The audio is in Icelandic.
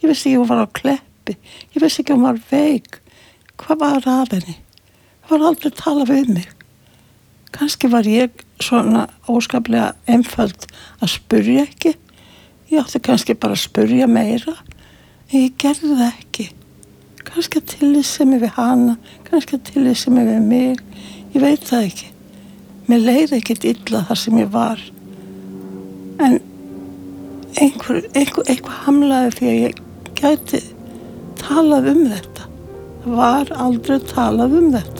Ég vissi ekki hún var á Kleppi. Ég vissi ekki hún var veik. Hvað var að henni? Það var aldrei að tala við mig. Kannski var ég svona óskaplega einföld að spurja ekki. Ég átti kannski bara að spurja meira. En ég gerði það ekki. Kannski að tillýsemi við hana, kannski að tillýsemi við mig. Ég veit það ekki. Mér leið ekkert illa þar sem ég var. En eitthvað hamlaði því að ég gæti talað þetta. Það var aldrei talað þetta.